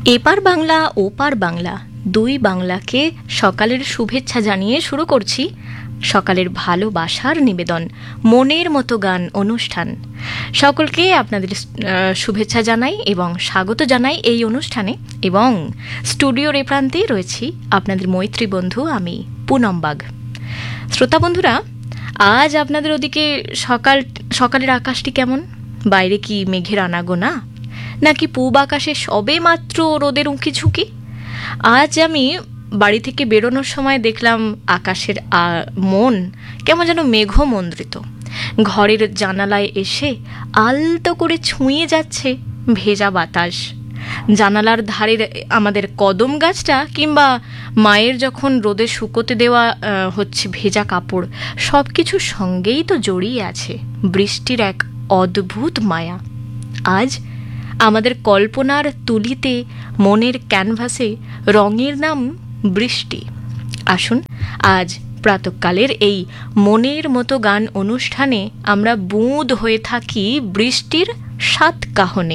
এপার বাংলা ওপার বাংলা, দুই বাংলাকে সকালের শুভেচ্ছা জানিয়ে শুরু করছি সকালের ভালোবাসার নিবেদন, মনের মতো গান অনুষ্ঠান। সকলকে আপনাদের শুভেচ্ছা জানাই এবং স্বাগত জানাই এই অনুষ্ঠানে। এবং স্টুডিওর এ প্রান্তে রয়েছি আপনাদের মৈত্রী বন্ধু আমি, পুনম বাগ। শ্রোতা বন্ধুরা, আজ আপনাদের ওদিকে সকালের আকাশটি কেমন? বাইরে কি মেঘের আনাগোনা, নাকি পূব আকাশে সবে মাত্র রোদের উঁকি ঝুঁকি? আজ আমি বাড়ি থেকে বেরোনোর সময় দেখলাম আকাশের মন কেমন যেন মেঘমন্দ্রিত। ঘরের জানালায় এসে আলতো করে ছুঁয়ে যাচ্ছে ভেজা বাতাস। জানালার ধারের আমাদের কদম গাছটা কিংবা মায়ের যখন রোদে শুকোতে দেওয়া হচ্ছে ভেজা কাপড়, সব কিছুর সঙ্গেই তো জড়িয়ে আছে বৃষ্টির এক অদ্ভুত মায়া। আজ আমাদের কল্পনার তুলিতে, মনের ক্যানভাসে রঙের নাম বৃষ্টি। আসুন আজ প্রাতঃকালের এই মনের মতো গান অনুষ্ঠানে আমরা বুঁদ হয়ে থাকি বৃষ্টির সাত কাহনে।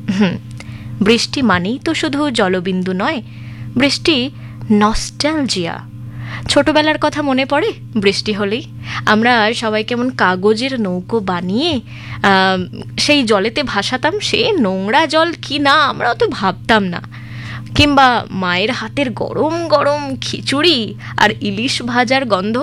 বৃষ্টি মানেই তো শুধু জলবিন্দু নয়, বৃষ্টি নস্টালজিয়া। ছোটবেলার কথা মনে পড়ে বৃষ্টি হলেই। আমরা সবাই কেমন কাগজের নৌকো বানিয়ে সেই জলেতে ভাসাতাম। সে নোংরা জল কি না আমরা অত ভাবতাম না। কিংবা মায়ের হাতের গরম গরম খিচুড়ি আর ইলিশ ভাজার গন্ধ,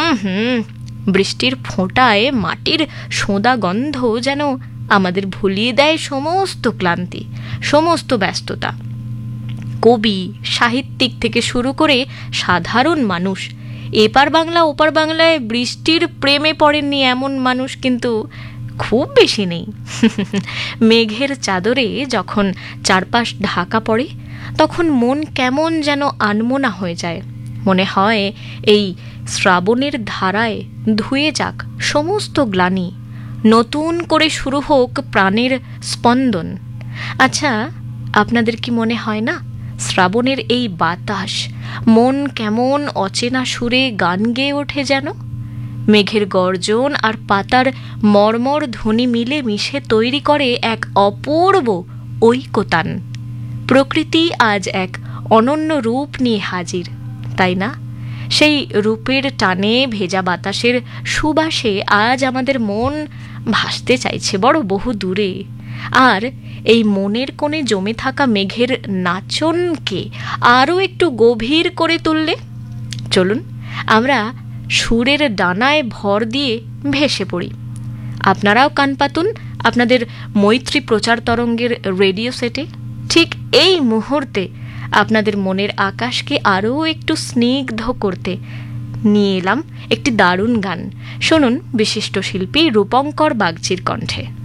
বৃষ্টির ফোঁটায় মাটির সোঁদা গন্ধ যেন আমাদের ভুলিয়ে দেয় সমস্ত ক্লান্তি, সমস্ত ব্যস্ততা। কবি, সাহিত্যিক থেকে শুরু করে সাধারণ মানুষ, এপার বাংলা ওপার বাংলায় বৃষ্টির প্রেমে পড়েননি এমন মানুষ কিন্তু খুব বেশি নেই। মেঘের চাদরে যখন চারপাশ ঢাকা পড়ে, তখন মন কেমন যেন আনমনা হয়ে যায়। মনে হয় এই শ্রাবণের ধারায় ধুয়ে যাক সমস্ত গ্লানি, নতুন করে শুরু হোক প্রাণের স্পন্দন। আচ্ছা, আপনাদের কি মনে হয় না শ্রাবণের এই বাতাস মন কেমন অচেনা সুরে গান গেয়ে ওঠে যেন? মেঘের গর্জন আর পাতার মর্মর ধ্বনি মিলে মিশে তৈরি করে এক অপূর্ব ঐকতান। প্রকৃতি আজ এক অনন্য রূপ নিয়ে হাজির, তাই না? সেই রূপের টানে, ভেজা বাতাসের সুবাসে আজ আমাদের মন ভাসতে চাইছে বড় বহু দূরে। আর এই মনের কোণে জমে থাকা মেঘের নাচনকে আরও একটু গভীর করে তুললে, চলুন আমরা সুরের ডানায় ভর দিয়ে ভেসে পড়ি। আপনারাও কান পাতুন আপনাদের মৈত্রী প্রচার তরঙ্গের রেডিও সেটে। ঠিক এই মুহূর্তে আপনাদের মনের আকাশকে আরও একটু স্নিগ্ধ করতে নিয়ে এলাম একটি দারুণ গান। শুনুন বিশিষ্ট শিল্পী রূপঙ্কর বাগচির কণ্ঠে।